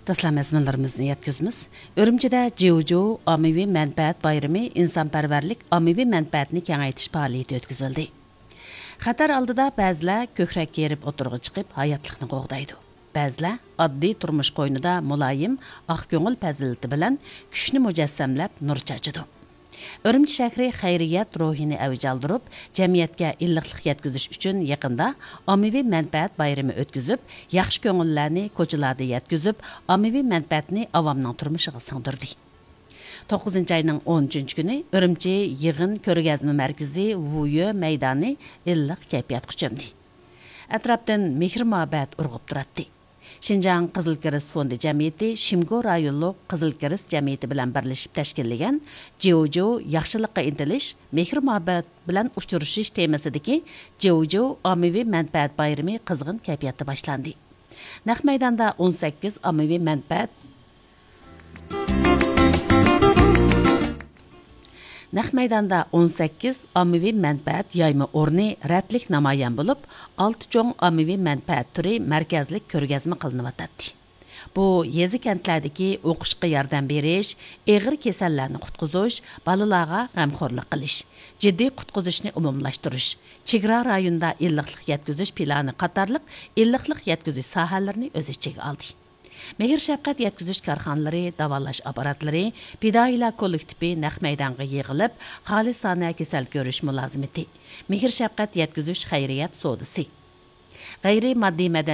Dastlab məzmunlarımızı yetkizimiz. Ürümçide Jiujiu ommaviy manfaat bayrami insonparvarlik ommaviy manfaatini kengaytirish faoliyati o'tkazildi. Xatar oldida ba'zilar ko'krak yerib o'tirg'i chiqib hayotlikni qo'g'daydi. Ba'zilar oddiy turmush qo'ynida muloyim, oq ko'ngil fazilati bilan kuchni mujassamlab nur chachidi. Ürümçi shahri xayriyat ruhini avj oldirib, jamiyatga illiqlik yetkazish uchun yaqinda ommaviy manfaat bayrami o'tkazib, yaxshi ko'ngillarni ko'chalarda yetkazib, ommaviy manfaatni avomning turmushiga singdirdi. 9-ayning 13-kuni Ürümçi yig'in ko'rgazma markazi Vuyo maydoni illiq kayfiyatga cho'mdi. Atrofdan mehr-muhabbat urg'ib turadi. Şinjan Qizilkiris fondi jamiyati Shimgo rayonluq Qizilkiris jamiyati bilan birlashib tashkillagan Jiujiu yaxshilikqa intilish, mehr-muhabbat bilan uchrashish temasidagi Jiujiu ommaviy manfaat bayrami qizg'in kayfiyatda boshlandi. Naq maydonda 18 ommaviy manfaat Naq maydonda 18 ommaviy manfaat yayma o'rni rətlik namoyon bo'lib, 6 cho'ng ommaviy manfaat turi markazlik ko'rgazma qilinayotdi. Bu yezi kentlardagi o'qishga yordam berish, og'ir kasallarni qutqizish, bolalarga g'amxo'rlik qilish, jiddiy qutqizishni umumlashtirish, chegara rayonida illiqlik yetkazish plani qatorliq illiqlik yetkazish sohalarini o'z ichiga oldi. Mehr shafqat yetkazish korxonalari, davolash apparatlari, fidoyilar kollektivi naq maydonga yig'ilib, xolisona kasal ko'rish mulozimati, mehr shafqat yetkazish xayriyat sodisi, g'ayri moddiy